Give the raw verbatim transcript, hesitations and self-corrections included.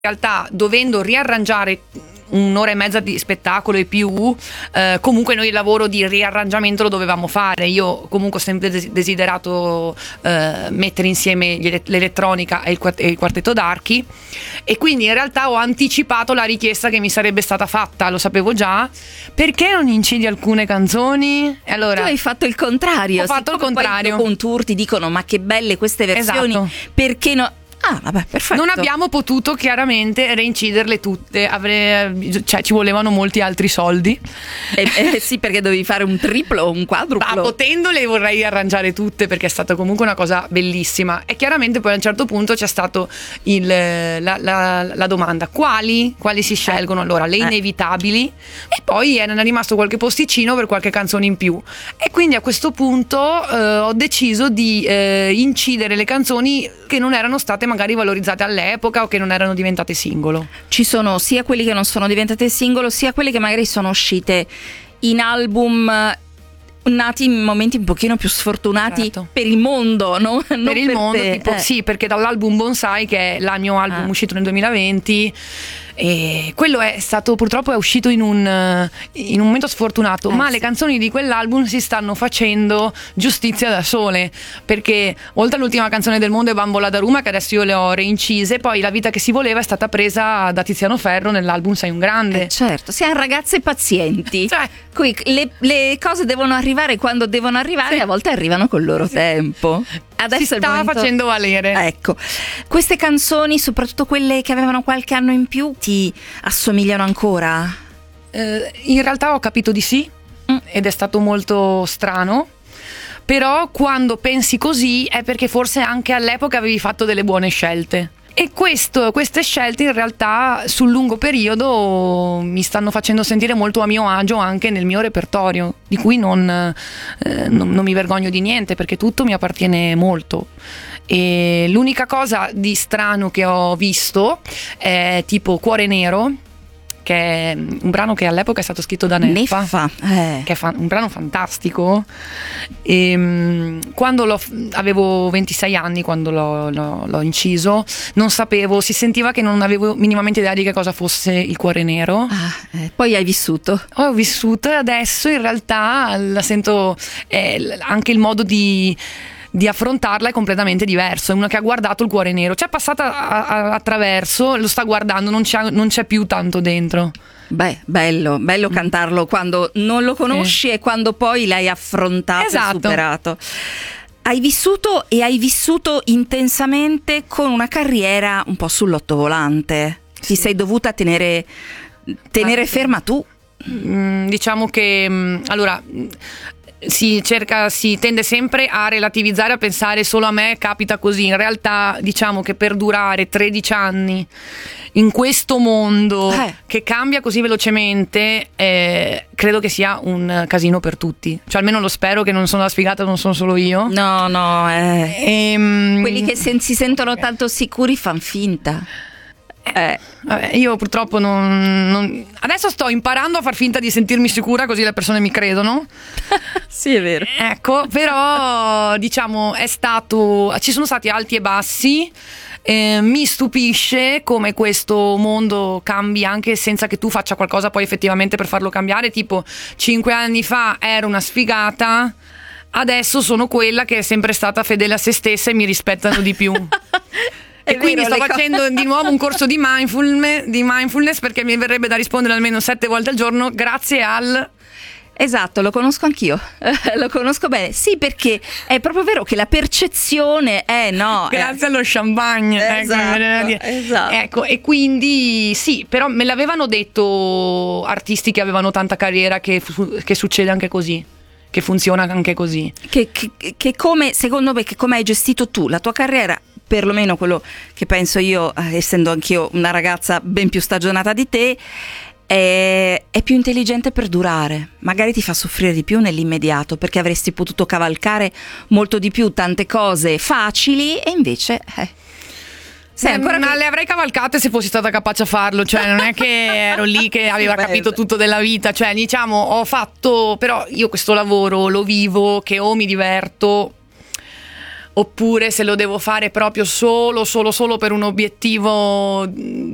In realtà, dovendo riarrangiare un'ora e mezza di spettacolo e più, eh, comunque noi il lavoro di riarrangiamento lo dovevamo fare. Io comunque ho sempre des- desiderato eh, mettere insieme gli ele- l'elettronica e il, quart- e il quartetto d'archi, e quindi in realtà ho anticipato la richiesta che mi sarebbe stata fatta, lo sapevo già. Perché non incidi alcune canzoni? E allora tu hai fatto il contrario. ho fatto il contrario. Poi con tour ti dicono: ma che belle queste versioni, Esatto. Perché no? Ah, vabbè, perfetto. Non abbiamo potuto chiaramente reinciderle tutte, Avre- cioè ci volevano molti altri soldi. Eh, eh, sì, perché dovevi fare un triplo o un quadruplo. Ah, potendole vorrei arrangiare tutte, perché è stata comunque una cosa bellissima. E chiaramente poi a un certo punto c'è stato il, la, la, la domanda: quali? Quali si scelgono? Allora, le inevitabili, e poi è rimasto qualche posticino per qualche canzone in più. E quindi a questo punto eh, ho deciso di eh, incidere le canzoni che non erano state magari valorizzate all'epoca o che non erano diventate singolo. Ci sono sia quelli che non sono diventate singolo, sia quelli che magari sono uscite in album nati in momenti un pochino più sfortunati, certo, per il mondo, no? Non per il per mondo, te. tipo, eh. sì, perché dall'album Bonsai, che è il mio album ah. uscito nel duemilaventi, e quello è stato, purtroppo è uscito in un, in un momento sfortunato, eh, ma sì, le canzoni di quell'album si stanno facendo giustizia da sole, perché oltre all'ultima canzone del mondo è Bambola da Roma, che adesso io le ho reincise, poi La vita che si voleva è stata presa da Tiziano Ferro nell'album Sei un grande. Eh, certo, siamo ragazze pazienti, cioè, qui le, le cose devono arrivare quando devono arrivare, sì, a volte arrivano col loro sì tempo. Adesso si è il sta momento... facendo valere. Ecco, queste canzoni, soprattutto quelle che avevano qualche anno in più, ti assomigliano ancora? Eh, in realtà ho capito di sì, mm. ed è stato molto strano. Però quando pensi così è perché forse anche all'epoca avevi fatto delle buone scelte. E questo, queste scelte in realtà sul lungo periodo mi stanno facendo sentire molto a mio agio anche nel mio repertorio, di cui non, eh, non, non mi vergogno di niente, perché tutto mi appartiene molto. E l'unica cosa di strano che ho visto è tipo Cuore Nero, che è un brano che all'epoca è stato scritto da Neffa, Neffa eh. che è fa- un brano fantastico. E um, quando l'ho, avevo ventisei anni quando l'ho, l'ho, l'ho inciso, non sapevo, si sentiva che non avevo minimamente idea di che cosa fosse il Cuore Nero. Ah, eh, poi hai vissuto. Ho vissuto, e adesso in realtà la sento, eh, anche il modo di di affrontarla è completamente diverso. È una che ha guardato il Cuore Nero, c'è passata a, a, attraverso, lo sta guardando, non c'è, non c'è più tanto dentro. Beh, bello, bello mm. cantarlo quando non lo conosci, sì, e quando poi l'hai affrontato, esatto, e superato. Hai vissuto e hai vissuto intensamente con una carriera un po' sull'ottovolante. Sì. Ti sei dovuta tenere, tenere ferma tu. Mm, diciamo che mm, allora si cerca, si tende sempre a relativizzare, a pensare solo a me capita così. In realtà diciamo che per durare tredici anni in questo mondo eh. che cambia così velocemente, eh, credo che sia un casino per tutti. Cioè almeno lo spero, che non sono la sfigata, non sono solo io. No, no, eh. Ehm, quelli che se, si sentono tanto sicuri fan finta. Eh, vabbè, io purtroppo non, non adesso sto imparando a far finta di sentirmi sicura, così le persone mi credono. Sì, è vero. Ecco, però diciamo è stato, ci sono stati alti e bassi. Eh, mi stupisce come questo mondo cambi anche senza che tu faccia qualcosa poi effettivamente per farlo cambiare. Tipo cinque anni fa ero una sfigata, adesso sono quella che è sempre stata fedele a se stessa e mi rispettano di più. E quindi sto facendo co- di nuovo un corso di mindfulness, di mindfulness perché mi verrebbe da rispondere almeno sette volte al giorno grazie al... Esatto, lo conosco anch'io, lo conosco bene. Sì, perché è proprio vero che la percezione è no. Grazie eh. allo champagne. Esatto, ecco, esatto. Ecco, e quindi sì, però me l'avevano detto artisti che avevano tanta carriera che, che succede anche così, che funziona anche così. Che, che, che come, secondo me, che come hai gestito tu la tua carriera, perlomeno quello che penso io, essendo anch'io una ragazza ben più stagionata di te, è, è più intelligente per durare. Magari ti fa soffrire di più nell'immediato, perché avresti potuto cavalcare molto di più tante cose facili, e invece eh, sei ancora ma le avrei cavalcate se fossi stata capace a farlo. Cioè non è che ero lì che aveva capito tutto della vita. Cioè diciamo ho fatto, però io questo lavoro lo vivo che o mi diverto, oppure se lo devo fare proprio solo solo solo per un obiettivo